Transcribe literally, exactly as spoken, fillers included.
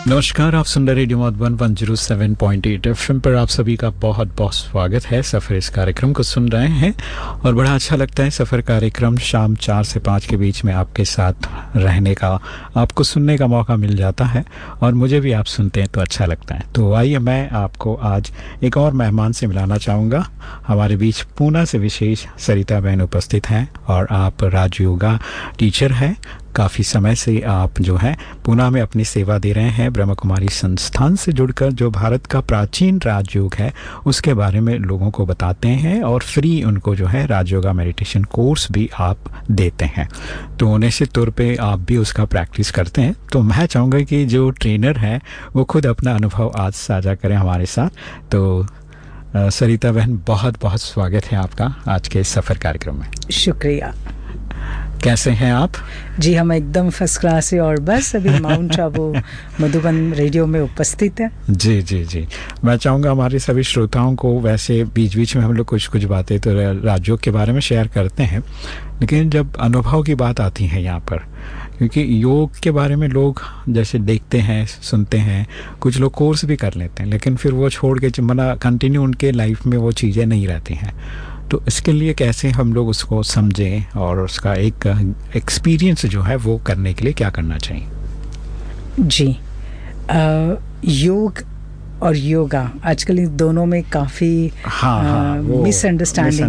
नमस्कार, आप सुन रहे radio Madhuban one zero seven point eight FM पर आप सभी का बहुत बहुत स्वागत है। सफ़र इस कार्यक्रम को सुन रहे हैं और बड़ा अच्छा लगता है। सफ़र कार्यक्रम शाम चार से पाँच के बीच में आपके साथ रहने का, आपको सुनने का मौका मिल जाता है और मुझे भी आप सुनते हैं तो अच्छा लगता है। तो आइए, मैं आपको आज एक और मेहमान से मिलाना चाहूँगा। हमारे बीच पूना से विशेष सरिता बहन उपस्थित हैं और आप राजयोगा टीचर हैं। काफ़ी समय से आप जो है पूना में अपनी सेवा दे रहे हैं। ब्रह्म कुमारी संस्थान से जुड़कर जो भारत का प्राचीन राजयोग है उसके बारे में लोगों को बताते हैं और फ्री उनको जो है राजयोगा मेडिटेशन कोर्स भी आप देते हैं। तो निश्चित तौर पे आप भी उसका प्रैक्टिस करते हैं। तो मैं चाहूँगा कि जो ट्रेनर है वो खुद अपना अनुभव आज साझा करें हमारे साथ। तो सरिता बहन, बहुत बहुत स्वागत है आपका आज के सफ़र कार्यक्रम में। शुक्रिया। कैसे हैं आप? जी, हम एकदम फर्स्ट क्लास है और बस अभी माउंट आबू मधुबन रेडियो में उपस्थित है। जी जी जी मैं चाहूँगा हमारे सभी श्रोताओं को, वैसे बीच बीच में हम लोग कुछ कुछ बातें तो राजयोग के बारे में शेयर करते हैं, लेकिन जब अनुभव की बात आती है यहाँ पर, क्योंकि योग के बारे में लोग जैसे देखते हैं, सुनते हैं, कुछ लोग कोर्स भी कर लेते हैं, लेकिन फिर वो छोड़ के मना कंटिन्यू उनके लाइफ में वो चीज़ें नहीं रहती हैं। तो इसके लिए कैसे हम लोग उसको समझें और उसका एक एक्सपीरियंस जो है वो करने के लिए क्या करना चाहिए? जी, आ, योग और योगा आजकल इन दोनों में काफ़ी हाँ, हाँ, मिसअंडरस्टैंडिंग